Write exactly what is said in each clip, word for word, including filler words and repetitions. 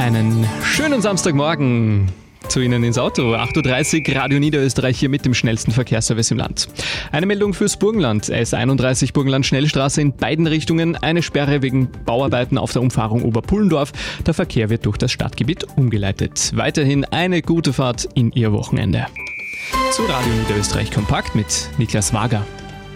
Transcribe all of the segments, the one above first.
Einen schönen Samstagmorgen zu Ihnen ins Auto. acht Uhr dreißig, Radio Niederösterreich hier mit dem schnellsten Verkehrsservice im Land. Eine Meldung fürs Burgenland. S einunddreißig Burgenland Schnellstraße in beiden Richtungen. Eine Sperre wegen Bauarbeiten auf der Umfahrung Oberpullendorf. Der Verkehr wird durch das Stadtgebiet umgeleitet. Weiterhin eine gute Fahrt in Ihr Wochenende. Zu Radio Niederösterreich Kompakt mit Niklas Wager.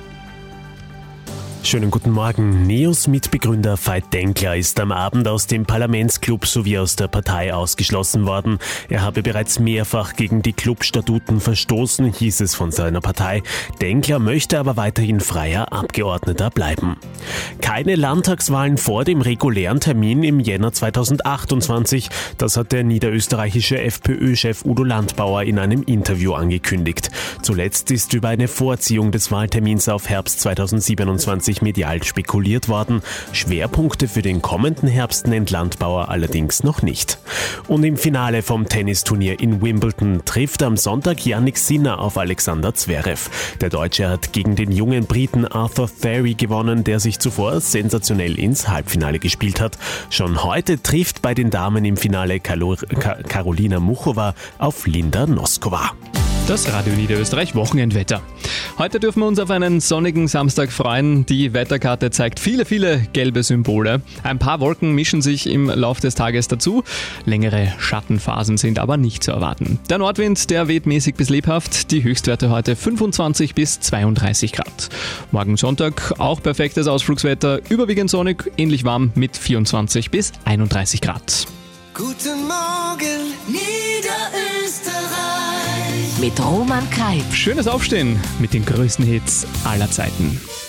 Schönen guten Morgen. Neos-Mitbegründer Veit Denkler ist am Abend aus dem Parlamentsclub sowie aus der Partei ausgeschlossen worden. Er habe bereits mehrfach gegen die Clubstatuten verstoßen, hieß es von seiner Partei. Denkler möchte aber weiterhin freier Abgeordneter bleiben. Keine Landtagswahlen vor dem regulären Termin im Jänner zweitausendachtundzwanzig. Das hat der niederösterreichische FPÖ-Chef Udo Landbauer in einem Interview angekündigt. Zuletzt ist über eine Vorziehung des Wahltermins auf Herbst zweitausendsiebenundzwanzig medial spekuliert worden. Schwerpunkte für den kommenden Herbst nennt Landbauer allerdings noch nicht. Und im Finale vom Tennisturnier in Wimbledon trifft am Sonntag Jannik Sinner auf Alexander Zverev. Der Deutsche hat gegen den jungen Briten Arthur Thary gewonnen, der sich zuvor sensationell ins Halbfinale gespielt hat. Schon heute trifft bei den Damen im Finale Karolina Muchova auf Linda Noskova. Das Radio Niederösterreich Wochenendwetter. Heute dürfen wir uns auf einen sonnigen Samstag freuen. Die Wetterkarte zeigt viele, viele gelbe Symbole. Ein paar Wolken mischen sich im Laufe des Tages dazu. Längere Schattenphasen sind aber nicht zu erwarten. Der Nordwind, der weht mäßig bis lebhaft. Die Höchstwerte heute fünfundzwanzig bis zweiunddreißig Grad. Morgen Sonntag auch perfektes Ausflugswetter. Überwiegend sonnig, ähnlich warm mit vierundzwanzig bis einunddreißig Grad. Guten Morgen, Niederösterreich. Mit Roman Kreib. Schönes Aufstehen mit den größten Hits aller Zeiten.